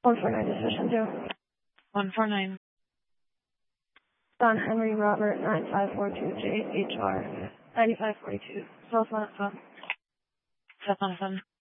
149 decision 2. 149. Don Henry Robert 9542 JHR 9542. South 107. South 107.